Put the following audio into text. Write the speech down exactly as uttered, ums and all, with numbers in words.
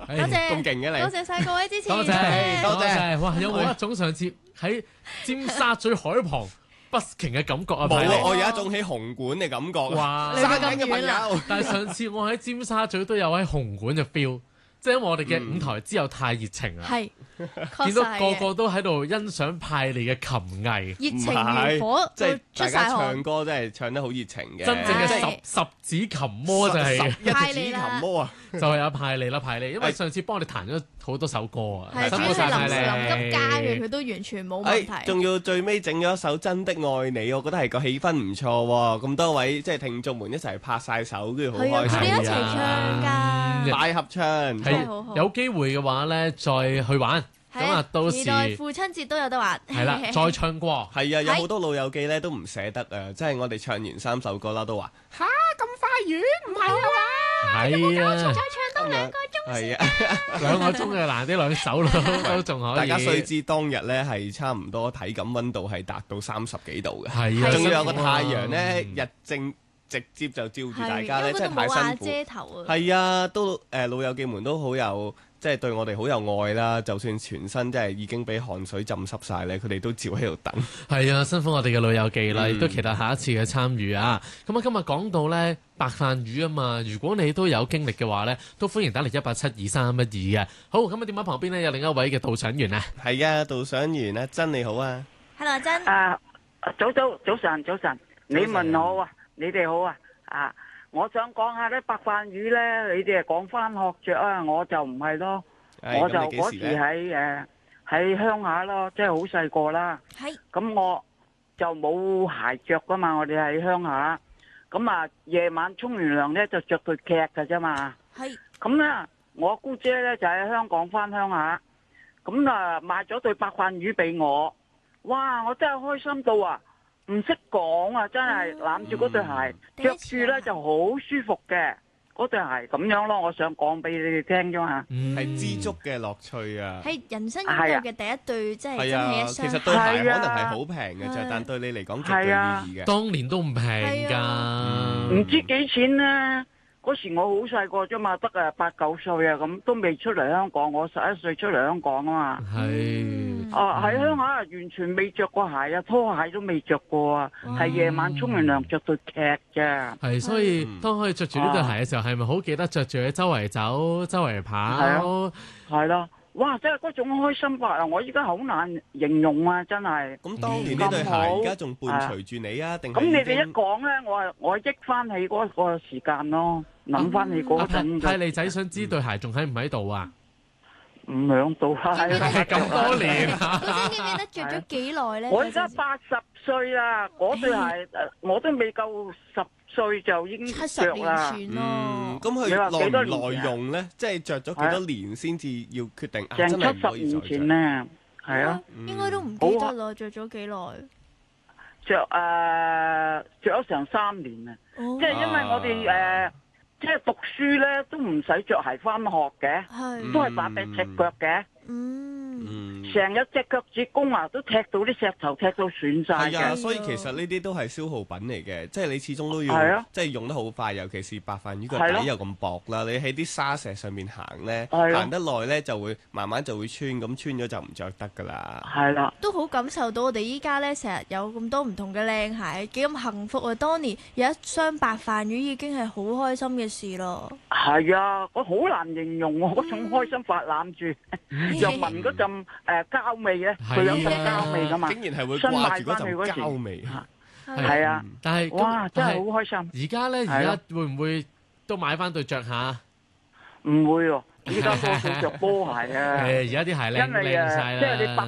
多謝咁勁嘅你， 多謝晒各位支持， 多謝多謝多謝。哇！有冇一種上次喺尖沙咀海旁 busking 嘅感覺啊？ 冇啊！ 派利我有一種喺紅館嘅感覺啊！ 哇！ 你咪咁山頂嘅朋遠啊友， 但係上次我喺尖沙咀都有喺紅館嘅 feel，即係因為我哋嘅舞台之友太熱情啦， 係確見到實係嘅個個都喺度欣賞派利嘅琴藝， 熱情如火， 即係出大家晒汗唱。歌真係唱得好熱情嘅， 真正嘅係十十指琴魔就係十一指琴派利啦魔啊！ 就係阿派利啦，派利，因為上次幫我哋彈咗好多首歌啊， 係，主辛苦晒派要係臨時臨急加嘅， 利佢。都完全冇問哎， 題。 仲要最尾整咗一首《真的愛你》，我覺得係個氣氛唔錯喎。咁多位即係聽眾們一齊拍晒手，跟住好係啊， 開心佢哋一齊唱嗯㗎。 大合唱。 真係好好係有機會嘅話咧，再去玩。咁啊，到時期待父親節都有得玩。 係啦，再唱歌。 係啊，有係好多老友記咧都唔捨得啊！即係我哋唱完三首歌啦，都話吓咁快完，唔係啊係啊， 再唱多兩個鐘係啊， 兩個鐘嘅難啲兩手咯，都仲可以。 大家須知當日咧係差唔多體感溫度係達到三十幾度嘅， 係啊， 仲要有個太陽咧嗯日正直接就照住大係， 家咧， 因為真係太嗰度冇瓦辛苦。 遮頭啊。 係啊，都誒老友記們都好有，即係對我哋好有愛啦。就算全身即係已經俾汗水浸濕晒咧，佢哋都照喺度等。 係啊，辛苦我哋嘅老友記啦， 嗯亦都期待下一次嘅參與啊！咁啊，今日講到咧白飯魚啊嘛，如果你都有經歷嘅話咧，都歡迎打嚟一八七二三一二嘅。好，咁啊電話旁邊咧有另一位嘅導賞員啊， 係啊，導賞員啊，真你好啊！ Hello，阿珍， 啊，早早早晨早晨，你問我啊，你哋好啊，啊，我想講下咧白飯魚咧，你哋係講翻學着啊，我就唔係咯，我就唉咁你幾嗰時時咧？ 喺誒喺鄉下咯，即係好細個啦， 係咁我就冇鞋着噶嘛，我哋喺鄉下，咁啊夜晚沖完涼咧就着對劇噶啫嘛， 係咁咧我姑姐咧就喺香港翻鄉下，咁啊買咗對白飯魚俾我。哇！我真係開心到啊，唔識講啊，真係攬住嗰對鞋，着第一次啊住咧就好舒服嘅嗰對鞋咁樣咯。我想講俾你哋聽啫嘛。 嗯係知足嘅樂趣啊！ 係人生擁有嘅第一對，即係係啊， 真係一雙。 其實對鞋可係啊能係好平嘅啫係， 但對你嚟講極具係啊意義嘅。 當年都唔平係㗎， 嗯唔知幾錢呢？嗰時我好細個啫嘛，得啊八九歲啊，咁都未出嚟香港。我十一歲出嚟香港啊嘛。 係啊喺鄉下啊，完全未着過鞋啊，拖鞋都未着過啊，係夜晚沖完涼着對劇嘅。 係，所以嗯當可以着住呢對鞋嘅時候，係咪好記得着住喺周圍走、周圍跑？ 係係咯，哇！真係嗰種開心法啊！我依家好難形容啊，真係。 咁當年呢對鞋咁好而家仲伴隨住你啊？定係咁你哋已經一講咧，我係我憶翻起嗰個時間咯，諗翻起嗰阿泰種泰利仔想知對鞋仲喺唔喺度啊？ 唔響到啦。 記唔記得係咁多年啊！ 嗰陣記唔記得着咗幾耐咧？ 我而家八十歲啦，嗰對鞋誒我都未夠十歲就已經七十年着啦。 前嗯， 咯。 咁你話佢耐唔幾多年耐用咧？即係着咗幾多年先至要決定啊？ 成真係唔七十年可以再着。 前咧，係啊， 應該都唔記得啦，着咗幾耐？ 着誒着咗成三年啊！ 哦即係因為我哋誒即係讀書咧都唔使着鞋翻學嘅， 係， 都係打跛赤腳嘅。 嗯， 嗯， 成日隻腳趾公啊，都踢到啲石頭踢到損晒係啊， 嘅。 所以其實呢啲都係消耗品嚟嘅，即係你始終都係要啊， 即係用得好快，尤其是白飯魚個係咯底又咁薄啦，你喺啲沙石上面行咧， 係啊行得耐咧就會慢慢就會穿，咁穿咗就唔着得噶啦。 係啦， 都好感受到我哋依家咧成日有咁多唔同嘅靚鞋，幾咁幸福啊！當年有一雙白飯魚已經係好開心嘅事咯。 係啊，我好難形容喎，嗰種開心法攬住，又聞嗰陣誒膠味咧，佢有陣膠味噶嘛， 竟然係會新買掛住嗰陣翻去嗰時膠味。 係啊， 但係哇，真係但係好開心。 而家咧，而係咯家會唔會都買翻對着下？ 唔會喎，依家多數着波鞋啊。 誒，而家啲鞋靚因為靚晒誒，即係你白啦。